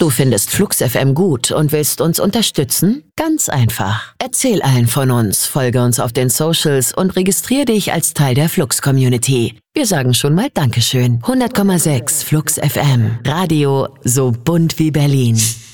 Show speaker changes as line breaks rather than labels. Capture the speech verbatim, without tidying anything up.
Du findest Flux F M gut und willst uns unterstützen? Ganz einfach. Erzähl allen von uns, folge uns auf den Socials und registrier dich als Teil der Flux-Community. Wir sagen schon mal Dankeschön. hundert Komma sechs Flux F M. Radio so bunt wie Berlin.